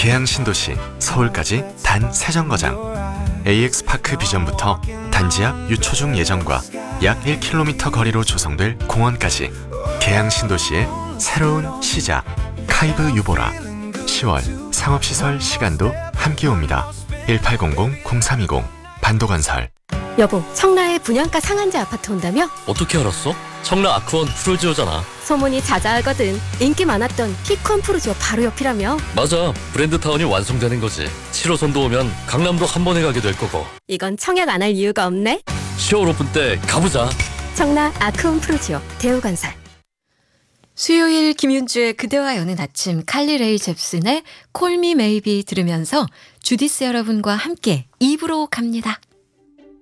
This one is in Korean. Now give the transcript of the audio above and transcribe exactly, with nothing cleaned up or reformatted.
계양 신도시 서울까지 단 세 정거장. 에이엑스파크 비전부터 단지 앞 유초중 예정과 약 일 킬로미터 거리로 조성될 공원까지 계양 신도시의 새로운 시작. 카이브 유보라. 시월 상업시설 시간도 함께 옵니다. 일팔공공 공삼이공 반도건설. 여보, 청라에 분양가 상한제 아파트 온다며? 어떻게 알았어? 청라 아크원 프로지오잖아. 소문이 자자하거든. 인기 많았던 피콘 프로지오 바로 옆이라며? 맞아, 브랜드타운이 완성되는 거지. 칠 호선도 오면 강남도 한 번에 가게 될 거고. 이건 청약 안 할 이유가 없네. 시월 오픈 때 가보자. 청라 아크원 프로지오 대우건설. 수요일 김윤주의 그대와 여는 아침, 칼리 레이 잽슨의 콜미 메이비 들으면서 주디스 여러분과 함께 이 부로 갑니다.